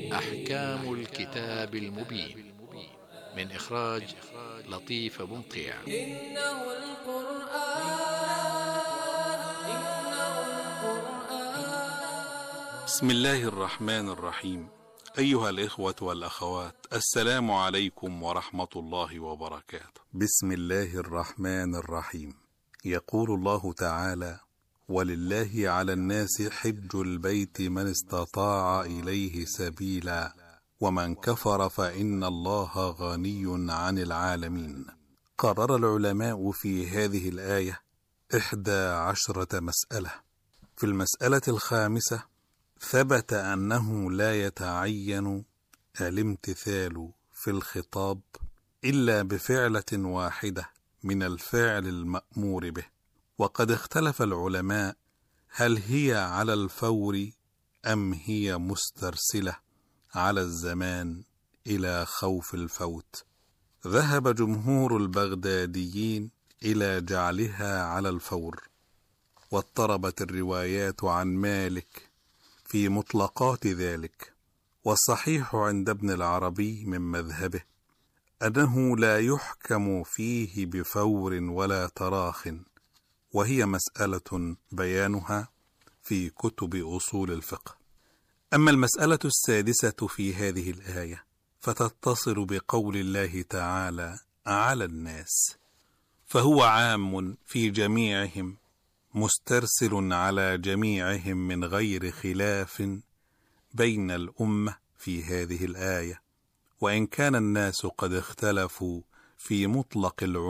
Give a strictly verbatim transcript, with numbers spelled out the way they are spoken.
أحكام الكتاب المبين من إخراج لطيف بنطيع. إنه القرآن إنه القرآن. بسم الله الرحمن الرحيم. أيها الإخوة والأخوات، السلام عليكم ورحمة الله وبركاته. بسم الله الرحمن الرحيم. يقول الله تعالى: ولله على الناس حج البيت من استطاع إليه سبيلا ومن كفر فإن الله غني عن العالمين. قرر العلماء في هذه الآية إحدى عشرة مسألة. في المسألة الخامسة ثبت أنه لا يتعين الامتثال في الخطاب إلا بفعلة واحدة من الفعل المأمور به، وقد اختلف العلماء هل هي على الفور أم هي مسترسلة على الزمان إلى خوف الفوت. ذهب جمهور البغداديين إلى جعلها على الفور، واضطربت الروايات عن مالك في مطلقات ذلك، والصحيح عند ابن العربي من مذهبه أنه لا يحكم فيه بفور ولا تراخ، وهي مسألة بيانها في كتب أصول الفقه. أما المسألة السادسة في هذه الآية فتتصل بقول الله تعالى على الناس، فهو عام في جميعهم مسترسل على جميعهم من غير خلاف بين الأمة في هذه الآية، وإن كان الناس قد اختلفوا في مطلق العموم